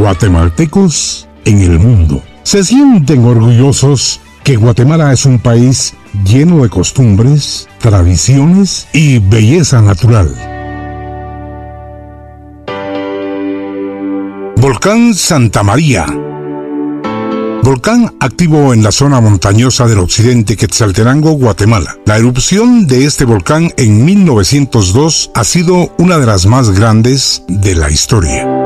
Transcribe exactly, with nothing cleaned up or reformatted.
guatemaltecos en el mundo. Se sienten orgullosos que Guatemala es un país lleno de costumbres, tradiciones y belleza natural. Volcán Santa María. Volcán activo en la zona montañosa del occidente Quetzaltenango, Guatemala. La erupción de este volcán en mil novecientos dos ha sido una de las más grandes de la historia.